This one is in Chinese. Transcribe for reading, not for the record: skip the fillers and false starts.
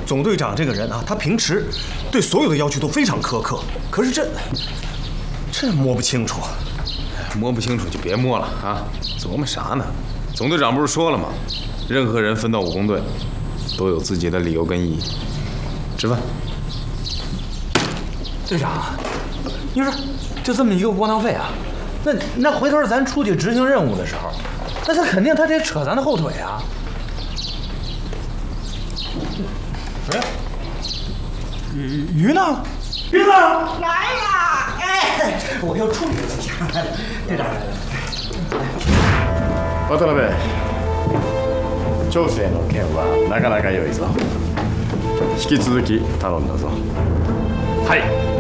总队长这个人啊，他平时对所有的要求都非常苛刻，可是这摸不清楚。 摸不清楚就别摸了啊！琢磨啥呢？总队长不是说了吗？任何人分到武工队，都有自己的理由跟意义。吃饭。 队长，你说就这么一个窝囊废啊，那回头咱出去执行任务的时候，那他肯定得扯咱的后腿啊。谁？鱼呢？鱼呢？ 来呀！哎，我要处理一下。队长来了。 渡辺、長生の件はなかなか良いぞ。引き続き頼んだぞ。はい。